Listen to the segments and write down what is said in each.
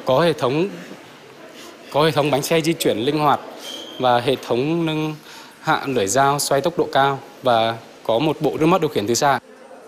có hệ thống bánh xe di chuyển linh hoạt và hệ thống nâng hạ lưỡi dao xoay tốc độ cao và có một bộ remote điều khiển từ xa.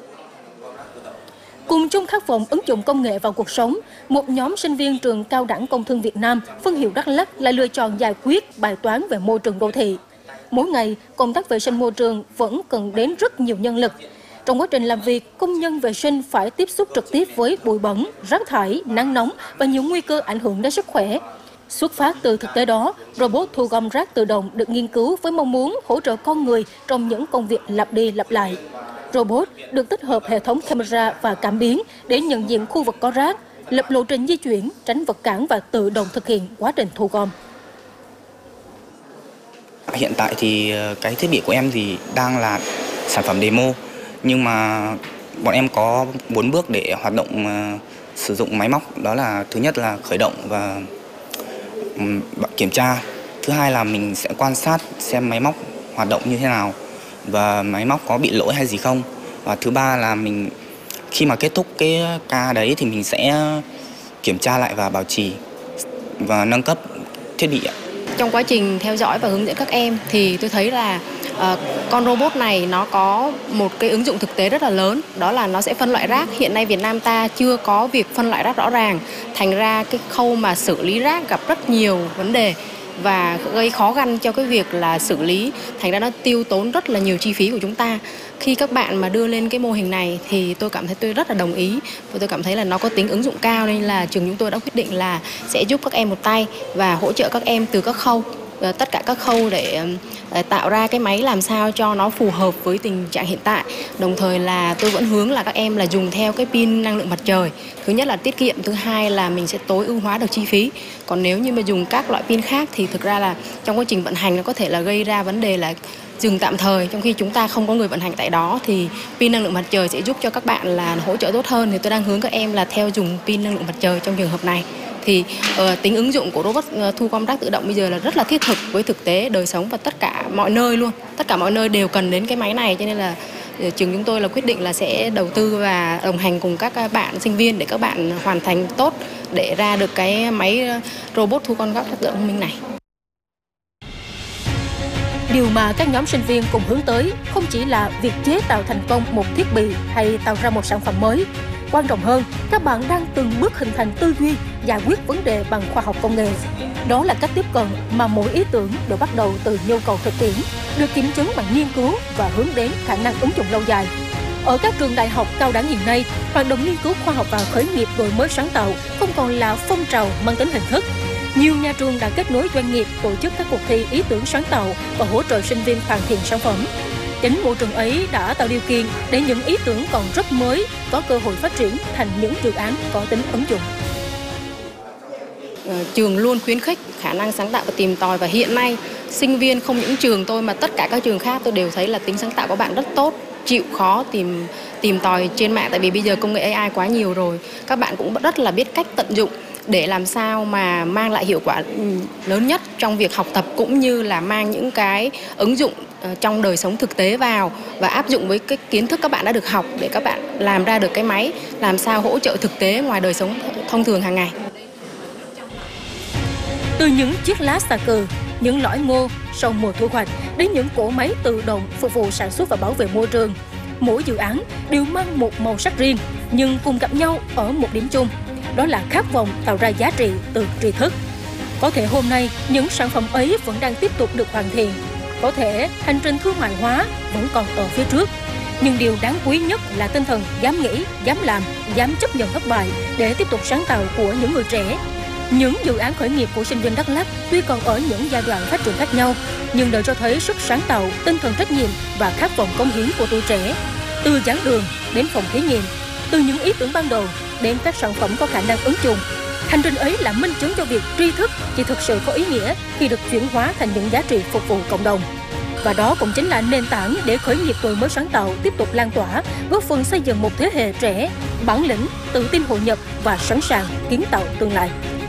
Cùng chung khát vọng ứng dụng công nghệ vào cuộc sống, một nhóm sinh viên trường Cao đẳng Công thương Việt Nam, phân hiệu Đắk Lắk lại lựa chọn giải quyết bài toán về môi trường đô thị. Mỗi ngày, công tác vệ sinh môi trường vẫn cần đến rất nhiều nhân lực. Trong quá trình làm việc, công nhân vệ sinh phải tiếp xúc trực tiếp với bụi bẩn, rác thải, nắng nóng và nhiều nguy cơ ảnh hưởng đến sức khỏe. Xuất phát từ thực tế đó, robot thu gom rác tự động được nghiên cứu với mong muốn hỗ trợ con người trong những công việc lặp đi lặp lại. Robot được tích hợp hệ thống camera và cảm biến để nhận diện khu vực có rác, lập lộ trình di chuyển, tránh vật cản và tự động thực hiện quá trình thu gom. Hiện tại thì cái thiết bị của em thì đang là sản phẩm demo, nhưng mà bọn em có 4 bước để hoạt động sử dụng máy móc. Đó là thứ nhất là khởi động và kiểm tra. Thứ hai là mình sẽ quan sát xem máy móc hoạt động như thế nào và máy móc có bị lỗi hay gì không. Và thứ ba là mình khi mà kết thúc cái ca đấy thì mình sẽ kiểm tra lại và bảo trì và nâng cấp thiết bị. Trong quá trình theo dõi và hướng dẫn các em thì tôi thấy là con robot này nó có một cái ứng dụng thực tế rất là lớn, đó là nó sẽ phân loại rác. Hiện nay Việt Nam ta chưa có việc phân loại rác rõ ràng, thành ra cái khâu mà xử lý rác gặp rất nhiều vấn đề và gây khó khăn cho cái việc là xử lý, thành ra nó tiêu tốn rất là nhiều chi phí của chúng ta. Khi các bạn mà đưa lên cái mô hình này thì tôi cảm thấy tôi rất là đồng ý và tôi cảm thấy là nó có tính ứng dụng cao, nên là trường chúng tôi đã quyết định là sẽ giúp các em một tay và hỗ trợ các em từ các khâu, tất cả các khâu để tạo ra cái máy làm sao cho nó phù hợp với tình trạng hiện tại. Đồng thời là tôi vẫn hướng là các em là dùng theo cái pin năng lượng mặt trời. Thứ nhất là tiết kiệm, thứ hai là mình sẽ tối ưu hóa được chi phí. Còn nếu như mà dùng các loại pin khác thì thực ra là trong quá trình vận hành nó có thể là gây ra vấn đề là dừng tạm thời, trong khi chúng ta không có người vận hành tại đó thì pin năng lượng mặt trời sẽ giúp cho các bạn là hỗ trợ tốt hơn. Thì tôi đang hướng các em là theo dùng pin năng lượng mặt trời trong trường hợp này. Thì tính ứng dụng của robot thu gom rác tự động bây giờ là rất là thiết thực với thực tế đời sống và tất cả mọi nơi luôn. Tất cả mọi nơi đều cần đến cái máy này, cho nên là trường chúng tôi là quyết định là sẽ đầu tư và đồng hành cùng các bạn sinh viên để các bạn hoàn thành tốt để ra được cái máy robot thu gom rác tự động thông minh này. Điều mà các nhóm sinh viên cùng hướng tới không chỉ là việc chế tạo thành công một thiết bị hay tạo ra một sản phẩm mới. Quan trọng hơn, các bạn đang từng bước hình thành tư duy, giải quyết vấn đề bằng khoa học công nghệ. Đó là cách tiếp cận mà mỗi ý tưởng đều bắt đầu từ nhu cầu thực tiễn, được kiểm chứng bằng nghiên cứu và hướng đến khả năng ứng dụng lâu dài. Ở các trường đại học cao đẳng hiện nay, hoạt động nghiên cứu khoa học và khởi nghiệp đổi mới sáng tạo không còn là phong trào mang tính hình thức. Nhiều nhà trường đã kết nối doanh nghiệp, tổ chức các cuộc thi ý tưởng sáng tạo và hỗ trợ sinh viên hoàn thiện sản phẩm. Chính môi trường ấy đã tạo điều kiện để những ý tưởng còn rất mới có cơ hội phát triển thành những dự án có tính ứng dụng. Trường luôn khuyến khích khả năng sáng tạo và tìm tòi, và hiện nay sinh viên không những trường tôi mà tất cả các trường khác tôi đều thấy là tính sáng tạo của bạn rất tốt, chịu khó tìm tòi trên mạng, tại vì bây giờ công nghệ AI quá nhiều rồi. Các bạn cũng rất là biết cách tận dụng để làm sao mà mang lại hiệu quả lớn nhất trong việc học tập, cũng như là mang những cái ứng dụng trong đời sống thực tế vào và áp dụng với cái kiến thức các bạn đã được học để các bạn làm ra được cái máy làm sao hỗ trợ thực tế ngoài đời sống thông thường hàng ngày. Từ những chiếc lá xà cừ, những lõi ngô sau mùa thu hoạch đến những cỗ máy tự động phục vụ sản xuất và bảo vệ môi trường, mỗi dự án đều mang một màu sắc riêng nhưng cùng gặp nhau ở một điểm chung. Đó là khát vọng tạo ra giá trị từ tri thức. Có thể hôm nay những sản phẩm ấy vẫn đang tiếp tục được hoàn thiện. Có thể hành trình thương mại hóa vẫn còn ở phía trước. Nhưng điều đáng quý nhất là tinh thần dám nghĩ, dám làm, dám chấp nhận thất bại để tiếp tục sáng tạo của những người trẻ. Những dự án khởi nghiệp của sinh viên Đắk Lắk tuy còn ở những giai đoạn phát triển khác nhau, nhưng đều cho thấy sức sáng tạo, tinh thần trách nhiệm và khát vọng cống hiến của tuổi trẻ. Từ giảng đường đến phòng thí nghiệm, từ những ý tưởng ban đầu đến các sản phẩm có khả năng ứng dụng. Hành trình ấy là minh chứng cho việc tri thức chỉ thực sự có ý nghĩa khi được chuyển hóa thành những giá trị phục vụ cộng đồng. Và đó cũng chính là nền tảng để khởi nghiệp đổi mới sáng tạo tiếp tục lan tỏa, góp phần xây dựng một thế hệ trẻ, bản lĩnh, tự tin hội nhập và sẵn sàng kiến tạo tương lai.